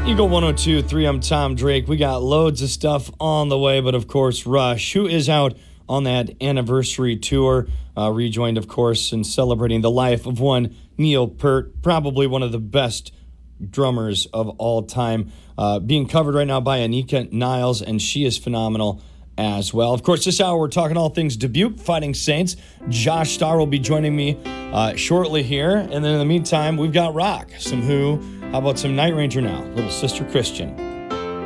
Eagle 102.3, I'm Tom Drake. We got loads of stuff on the way, but of course, Rush, who is out on that anniversary tour, rejoined, of course, and celebrating the life of one Neil Peart, probably one of the best drummers of all time, being covered right now by Anika Niles, and she is phenomenal as well. Of course, this hour we're talking all things Dubuque Fighting Saints. Josh Starr will be joining me shortly here, and then in the meantime, we've got rock, some Who. How about some Night Ranger now? Little Sister Christian.